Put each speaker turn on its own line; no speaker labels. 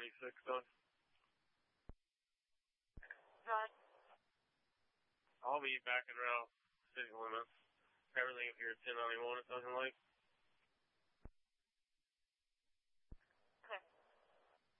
26 done.
Right.
I'll be back in around city limits. Everything up here at 1091 it doesn't like.